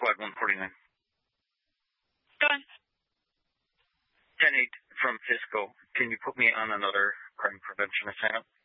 Squad 149. Go on. 10-8 from Fisco. Can you put me on another crime prevention assignment?